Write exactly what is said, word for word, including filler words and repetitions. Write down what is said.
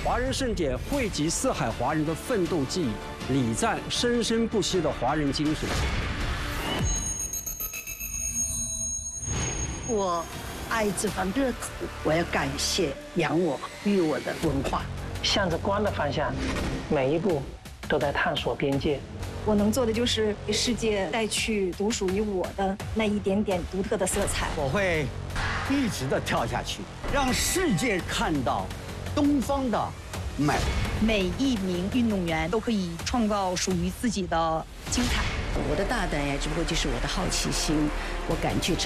华人盛典汇集四海华人的奋斗记忆，礼赞生生不息的华人精神。 我爱这份热土，我要感谢养我育我的文化。 向着光的方向，每一步都在探索边界。 我能做的就是给世界带去独属于我的那一点点独特的色彩。 我会一直的跳下去，让世界看到东方的美。 每一名运动员都可以创造属于自己的精彩。 我的大胆呀，只不过就是我的好奇心，我敢去